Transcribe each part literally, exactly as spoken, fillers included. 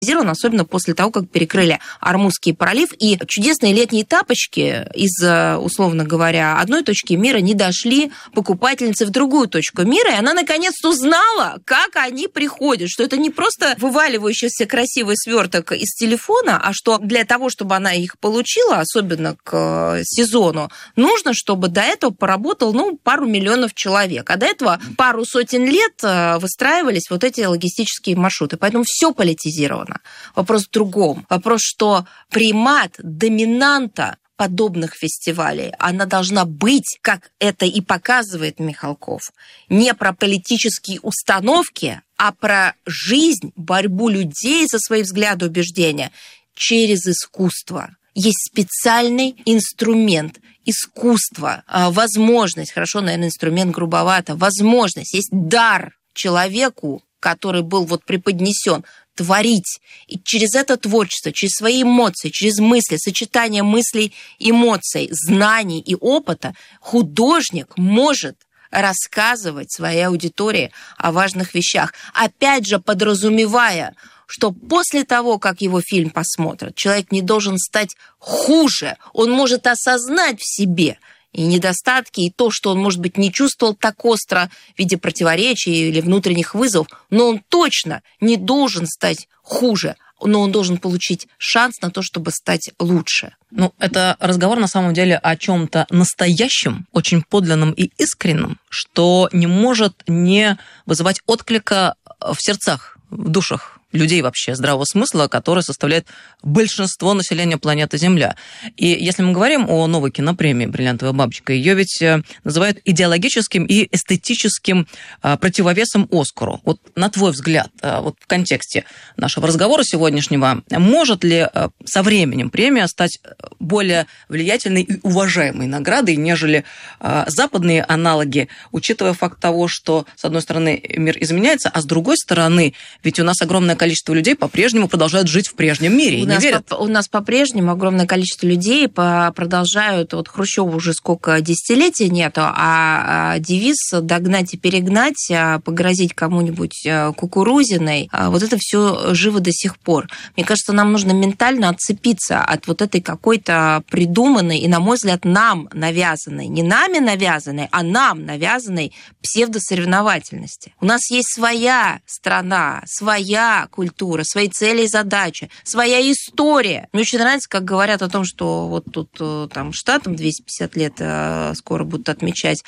особенно после того, как перекрыли Ормузский пролив, и чудесные летние тапочки из, условно говоря, одной точки мира не дошли покупательнице в другую точку мира, и она наконец-то узнала, как они приходят, что это не просто вываливающийся красивый сверток из телефона, а что для того, чтобы она их получила, особенно к сезону, нужно, чтобы до этого поработал, ну, пару миллионов человек, а до этого пару сотен лет выстраивались вот эти логистические маршруты, поэтому все политизировано. Вопрос в другом. Вопрос, что примат доминанта подобных фестивалей, она должна быть, как это и показывает Михалков, не про политические установки, а про жизнь, борьбу людей за свои взгляды, убеждения через искусство. Есть специальный инструмент искусства, возможность, хорошо, наверное, инструмент грубовато, возможность, есть дар человеку, который был вот преподнесен, творить. И через это творчество, через свои эмоции, через мысли, сочетание мыслей, эмоций, знаний и опыта художник может рассказывать своей аудитории о важных вещах. Опять же, подразумевая, что после того, как его фильм посмотрят, человек не должен стать хуже. Он может осознать в себе и недостатки, и то, что он, может быть, не чувствовал так остро в виде противоречий или внутренних вызовов, но он точно не должен стать хуже, но он должен получить шанс на то, чтобы стать лучше. Ну, это разговор, на самом деле, о чем-то настоящем, очень подлинном и искреннем, что не может не вызывать отклика в сердцах, в душах людей вообще здравого смысла, который составляет большинство населения планеты Земля. И если мы говорим о новой кинопремии «Бриллиантовая бабочка», ее ведь называют идеологическим и эстетическим противовесом Оскару. Вот на твой взгляд, вот в контексте нашего разговора сегодняшнего, может ли со временем премия стать более влиятельной и уважаемой наградой, нежели западные аналоги, учитывая факт того, что, с одной стороны, мир изменяется, а с другой стороны, ведь у нас огромное количество людей по-прежнему продолжают жить в прежнем мире и у не нас верят. По, у нас по-прежнему огромное количество людей по, продолжают, вот Хрущёва уже сколько десятилетий нету, а, а девиз «догнать и перегнать», а, погрозить кому-нибудь кукурузиной, а, вот это все живо до сих пор. Мне кажется, нам нужно ментально отцепиться от вот этой какой-то придуманной и, на мой взгляд, нам навязанной, не нами навязанной, а нам навязанной псевдосоревновательности. У нас есть своя страна, своя культура, свои цели и задачи, своя история. Мне очень нравится, как говорят о том, что вот тут там штатам двести пятьдесят лет скоро будут отмечать,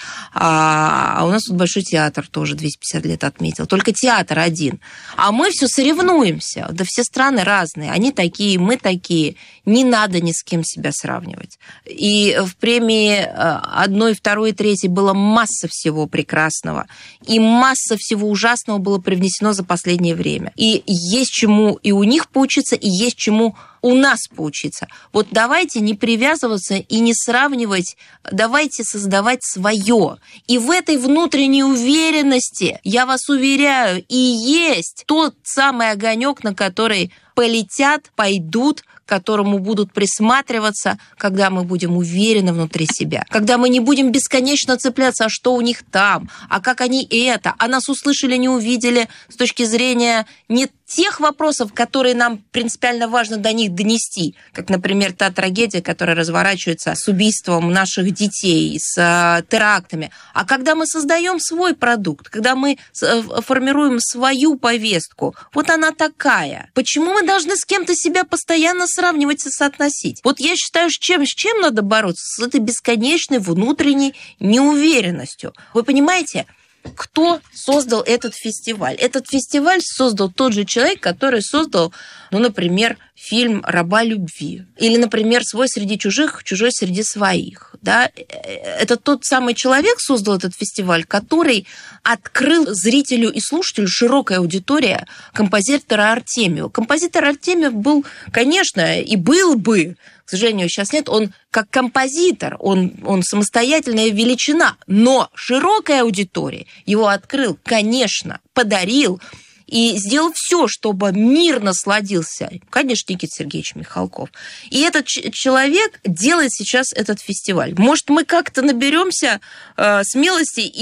а у нас тут Большой театр тоже двести пятьдесят лет отметил. Только театр один. А мы все соревнуемся. Да все страны разные. Они такие, мы такие. Не надо ни с кем себя сравнивать. И в премии одной, второй, третьей было масса всего прекрасного. И масса всего ужасного было привнесено за последнее время. И есть чему и у них поучиться, и есть чему у нас поучиться. Вот давайте не привязываться и не сравнивать, давайте создавать свое. И в этой внутренней уверенности, я вас уверяю, и есть тот самый огонек, на который полетят, пойдут, к которому будут присматриваться, когда мы будем уверены внутри себя, когда мы не будем бесконечно цепляться, а что у них там, а как они это, а нас услышали, не увидели с точки зрения не тех вопросов, которые нам принципиально важно до них донести, как, например, та трагедия, которая разворачивается с убийством наших детей, с терактами. А когда мы создаем свой продукт, когда мы формируем свою повестку, вот она такая. Почему мы должны с кем-то себя постоянно сравнивать и соотносить? Вот я считаю, с чем, с чем надо бороться? С этой бесконечной внутренней неуверенностью. Вы понимаете? Кто создал этот фестиваль? Этот фестиваль создал тот же человек, который создал, ну, например, фильм «Раба любви». Или, например, «Свой среди чужих, чужой среди своих». Да? Это тот самый человек создал этот фестиваль, который открыл зрителю и слушателю, широкая аудитория, композитора Артемьева. Композитор Артемьев был, конечно, и был бы, к сожалению, сейчас нет, он как композитор, он, он самостоятельная величина, но широкая аудитория его открыл, конечно, подарил и сделал все, чтобы мир насладился. Конечно, Никита Сергеевич Михалков. И этот человек делает сейчас этот фестиваль. Может, мы как-то наберемся э, смелости и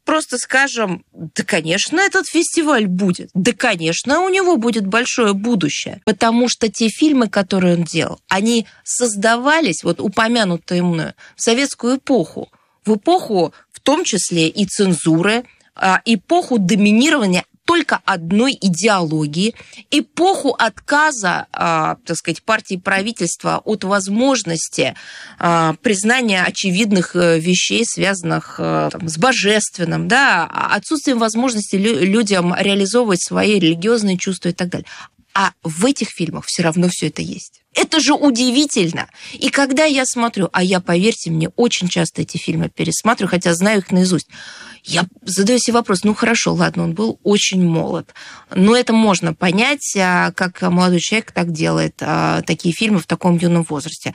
просто скажем, да, конечно, этот фестиваль будет. Да, конечно, у него будет большое будущее. Потому что те фильмы, которые он делал, они создавались, вот упомянутые мною, в советскую эпоху. В эпоху, в том числе и цензуры, эпоху доминирования только одной идеологии, эпоху отказа, так сказать, партии и правительства от возможности признания очевидных вещей, связанных там, с божественным, да, отсутствием возможности людям реализовывать свои религиозные чувства и так далее. А в этих фильмах все равно все это есть. Это же удивительно. И когда я смотрю, а я, поверьте мне, очень часто эти фильмы пересматриваю, хотя знаю их наизусть, я задаю себе вопрос, ну хорошо, ладно, он был очень молод, но это можно понять, как молодой человек так делает такие фильмы в таком юном возрасте.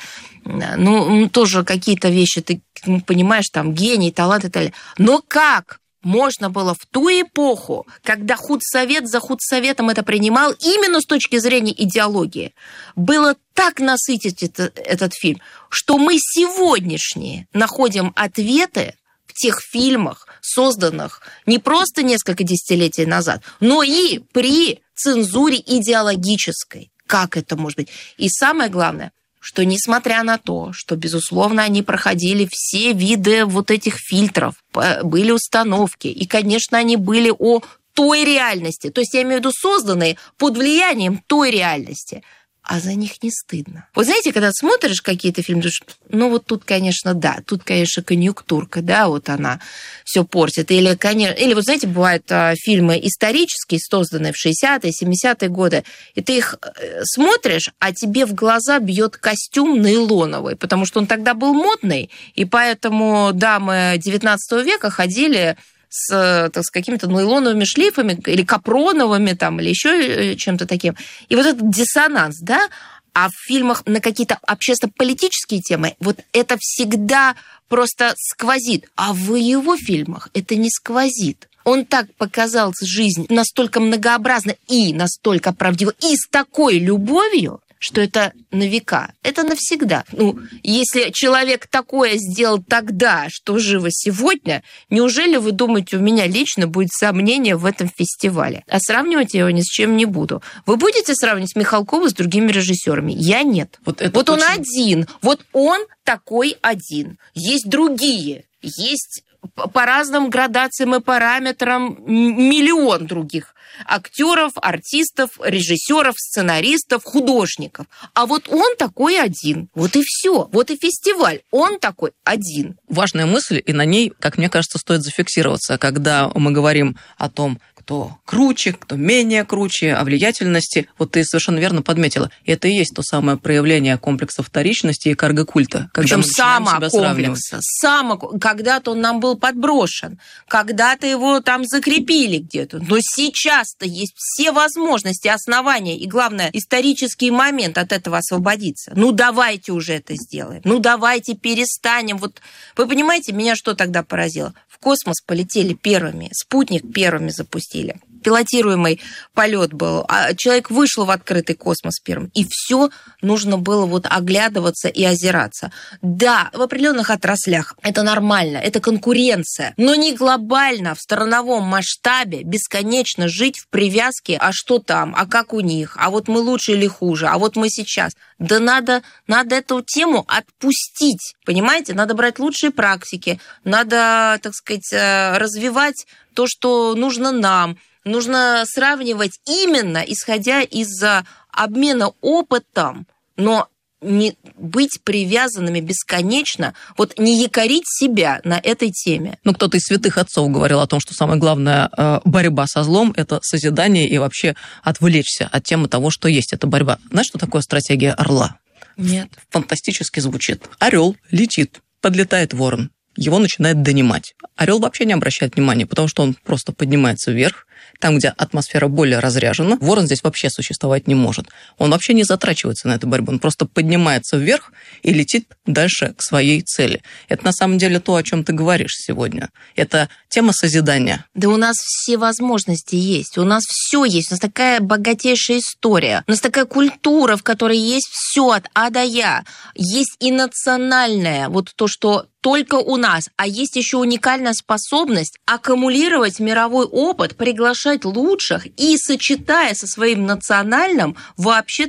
Ну, тоже какие-то вещи ты понимаешь, там, гений, талант и так далее. Но как можно было в ту эпоху, когда худсовет за худсоветом это принимал, именно с точки зрения идеологии, было так насытить это, этот фильм, что мы сегодняшние находим ответы в тех фильмах, созданных не просто несколько десятилетий назад, но и при цензуре идеологической. Как это может быть? И самое главное, что несмотря на то, что, безусловно, они проходили все виды вот этих фильтров, были установки, и, конечно, они были о той реальности, то есть я имею в виду созданные под влиянием той реальности, а за них не стыдно. Вот знаете, когда смотришь какие-то фильмы, думаешь, ну вот тут, конечно, да, тут, конечно, конъюнктурка, да, вот она все портит. Или, конечно, или вот знаете, бывают а, фильмы исторические, созданные в шестидесятые, семидесятые годы, и ты их смотришь, а тебе в глаза бьет костюм нейлоновый, потому что он тогда был модный, и поэтому дамы девятнадцатого века ходили с, так, с какими-то нейлоновыми шлейфами или капроновыми там, или еще чем-то таким. И вот этот диссонанс, да, а в фильмах на какие-то общественно-политические темы вот это всегда просто сквозит. А в его фильмах это не сквозит. Он так показал жизнь настолько многообразно и настолько правдиво, и с такой любовью, что это на века, это навсегда. Ну, если человек такое сделал тогда, что живо сегодня, неужели вы думаете, у меня лично будет сомнение в этом фестивале? А сравнивать я его ни с чем не буду. Вы будете сравнивать Михалкова с другими режиссерами? Я нет. Вот, вот он очень... один. Вот он такой один. Есть другие. Есть по разным градациям и параметрам миллион других актеров, артистов, режиссеров, сценаристов, художников. А вот он такой один. Вот и все. Вот и фестиваль. Он такой один. Важная мысль, и на ней, как мне кажется, стоит зафиксироваться, когда мы говорим о том, кто круче, кто менее круче, о влиятельности. Вот ты совершенно верно подметила. Это и есть то самое проявление комплекса вторичности и карго-культа. Причем самокомплекса. Само... Когда-то он нам был подброшен, когда-то его там закрепили где-то. Но сейчас-то есть все возможности, основания и, главное, исторический момент от этого освободиться. Ну, давайте уже это сделаем. Ну, давайте перестанем. Вот вы понимаете, меня что тогда поразило? В космос полетели первыми, спутник первыми запустили. Пилотируемый полет был, а человек вышел в открытый космос первым, и все нужно было вот оглядываться и озираться. Да, в определенных отраслях это нормально, это конкуренция, но не глобально, в страновом масштабе бесконечно жить в привязке, а что там, а как у них, а вот мы лучше или хуже, а вот мы сейчас. Да надо, надо эту тему отпустить, понимаете? Надо брать лучшие практики, надо, так сказать, развивать то, что нужно нам. Нужно сравнивать именно исходя из обмена опытом, но не быть привязанными бесконечно, вот не якорить себя на этой теме. Ну, кто-то из святых отцов говорил о том, что самая главная борьба со злом – это созидание и вообще отвлечься от темы того, что есть эта борьба. Знаешь, что такое стратегия орла? Нет. Фантастически звучит. Орел летит, подлетает ворон. Его начинает донимать. Орел вообще не обращает внимания, потому что он просто поднимается вверх, там, где атмосфера более разряжена. Ворон здесь вообще существовать не может. Он вообще не затрачивается на эту борьбу, он просто поднимается вверх и летит дальше к своей цели. Это на самом деле то, о чем ты говоришь сегодня. Это тема созидания. Да у нас все возможности есть, у нас все есть, у нас такая богатейшая история, у нас такая культура, в которой есть все от А до Я. Есть и национальное, вот то, что только у нас. А есть еще уникальная способность аккумулировать мировой опыт, приглашать лучших и, сочетая со своим национальным, вообще